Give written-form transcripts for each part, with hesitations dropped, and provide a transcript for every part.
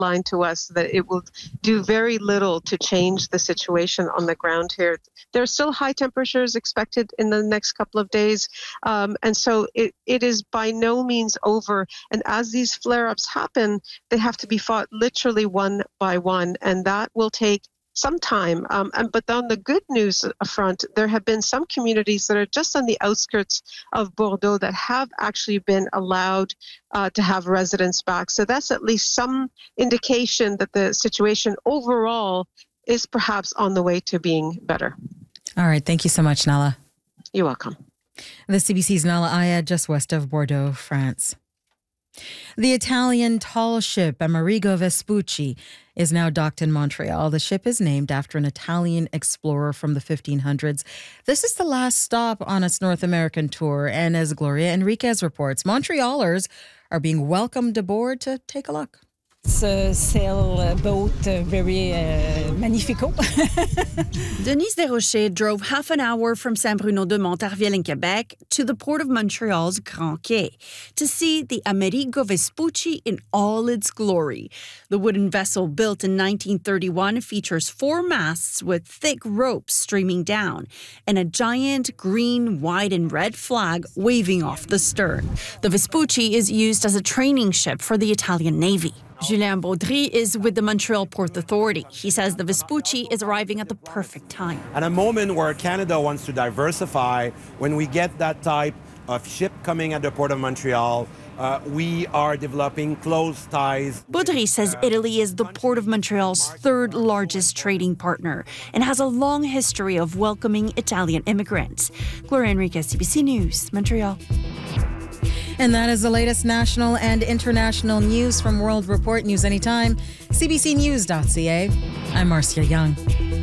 outlined to us that it will do very little to change the situation on the ground here. There are still high temperatures expected in the next couple of days, and so it is by no means over. And as these flare-ups happen, they have to be fought literally one by one, and that will take some time. But on the good news front, there have been some communities that are just on the outskirts of Bordeaux that have actually been allowed to have residents back. So that's at least some indication that the situation overall is perhaps on the way to being better. All right. Thank you so much, Nala. You're welcome. The CBC's Nala Ayed, just west of Bordeaux, France. The Italian tall ship Amerigo Vespucci is now docked in Montreal. The ship is named after an Italian explorer from the 1500s. This is the last stop on its North American tour, and as Gloria Enriquez reports, Montrealers are being welcomed aboard to take a look. It's a sailboat, very magnifico. Denise Desrochers drove half an hour from Saint-Bruno-de-Montarville in Quebec to the port of Montreal's Grand Quai to see the Amerigo Vespucci in all its glory. The wooden vessel, built in 1931, features 4 masts with thick ropes streaming down and a giant green, white and red flag waving off the stern. The Vespucci is used as a training ship for the Italian Navy. Julien Baudry is with the Montreal Port Authority. He says the Vespucci is arriving at the perfect time. At a moment where Canada wants to diversify, when we get that type of ship coming at the Port of Montreal, we are developing close ties. Baudry says Italy is the Port of Montreal's 3rd largest trading partner and has a long history of welcoming Italian immigrants. Gloria Enriquez, CBC News, Montreal. And that is the latest national and international news from World Report News Anytime, cbcnews.ca. I'm Marcia Young.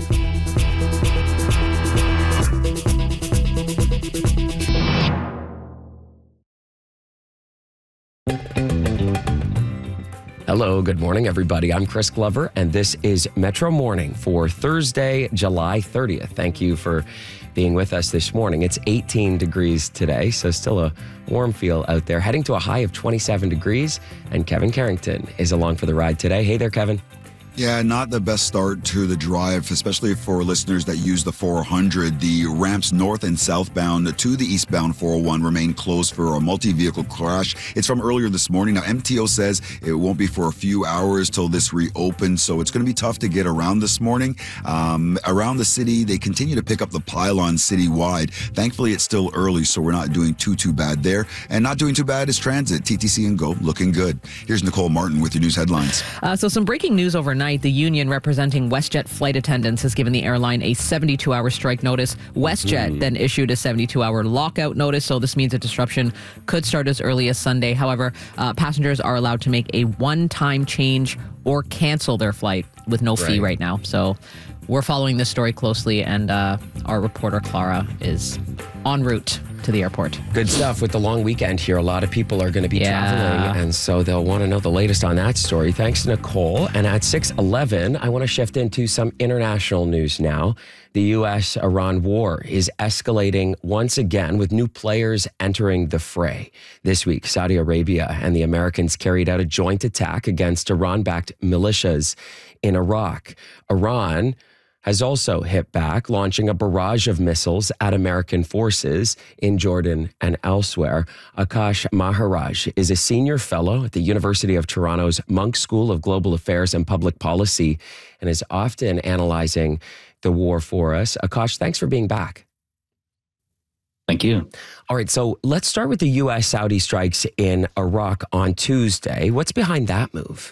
Hello, good morning, everybody. I'm Chris Glover, and this is Metro Morning for Thursday, July 30th. Thank you for being with us this morning. It's 18 degrees today, so still a warm feel out there. Heading to a high of 27 degrees, and Kevin Carrington is along for the ride today. Hey there, Kevin. Yeah, not the best start to the drive, especially for listeners that use the 400. The ramps north and southbound to the eastbound 401 remain closed for a multi-vehicle crash. It's from earlier this morning. Now, MTO says it won't be for a few hours till this reopens, so it's going to be tough to get around this morning. Around the city, they continue to pick up the pylon citywide. Thankfully, it's still early, so we're not doing too bad there. And not doing too bad is transit. TTC and GO looking good. Here's Nicole Martin with your news headlines. So some breaking news overnight. The union representing WestJet flight attendants has given the airline a 72-hour strike notice. WestJet then issued a 72-hour lockout notice, so this means a disruption could start as early as Sunday. However, passengers are allowed to make a one-time change or cancel their flight with no fee right now. So we're following this story closely, and our reporter Clara is en route to the airport. Good stuff. With the long weekend here, a lot of people are going to be traveling, and so they'll want to know the latest on that story. Thanks, Nicole. And at 6:11, I want to shift into some international news now. The U.S.-Iran war is escalating once again, with new players entering the fray. This week, Saudi Arabia and the Americans carried out a joint attack against Iran-backed militias in Iraq. Iran has also hit back, launching a barrage of missiles at American forces in Jordan and elsewhere. Akash Maharaj is a senior fellow at the University of Toronto's Munk School of Global Affairs and Public Policy and is often analyzing the war for us. Akash, thanks for being back. Thank you. All right, so let's start with the U.S.-Saudi strikes in Iraq on Tuesday. What's behind that move?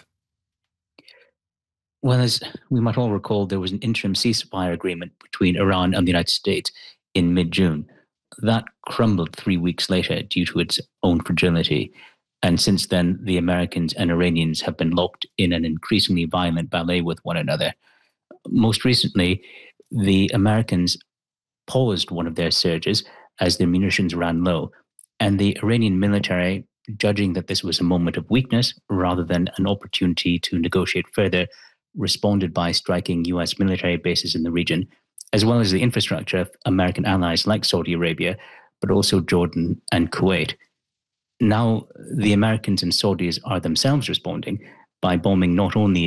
Well, as we might all recall, there was an interim ceasefire agreement between Iran and the United States in mid-June. That crumbled 3 weeks later due to its own fragility. And since then, the Americans and Iranians have been locked in an increasingly violent ballet with one another. Most recently, the Americans paused one of their surges as their munitions ran low. And the Iranian military, judging that this was a moment of weakness rather than an opportunity to negotiate further, responded by striking U.S. military bases in the region, as well as the infrastructure of American allies like Saudi Arabia, but also Jordan and Kuwait. Now, the Americans and Saudis are themselves responding, by bombing not only